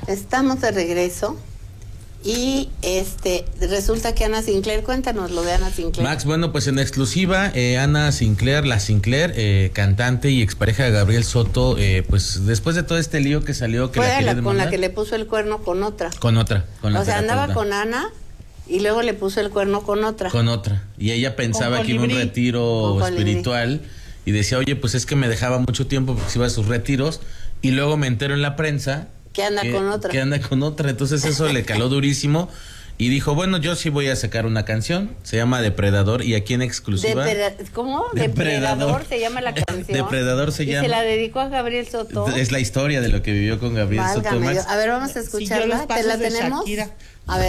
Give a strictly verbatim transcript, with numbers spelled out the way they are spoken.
Estamos de regreso y este resulta que Ana Sinclair, cuéntanos lo de Ana Sinclair. Max, bueno, pues en exclusiva, eh, Ana Sinclair, la Sinclair, eh, cantante y expareja de Gabriel Soto, eh, pues después de todo este lío que salió, que Fue la quería la, con demandar, la que le puso el cuerno con otra. Con otra, con la O sea, andaba terapeuta. con Ana y luego le puso el cuerno con otra. Con otra. Y ella pensaba Con que iba a un colibrí. retiro Con colibrí. espiritual y decía, oye, pues es que me dejaba mucho tiempo porque se iba a sus retiros, y luego me entero en la prensa Que anda que, con otra. que anda con otra. Entonces eso le caló durísimo y dijo, bueno, yo sí voy a sacar una canción, se llama Depredador, y aquí en exclusiva... Depre- ¿Cómo? Depredador. Depredador se llama la canción. Depredador se y llama. se la dedicó a Gabriel Soto. Es la historia de lo que vivió con Gabriel Soto, Válgame Max. Dios. A ver, vamos a Siguió los escucharla. ¿Te pasos la de tenemos? Shakira. A ver.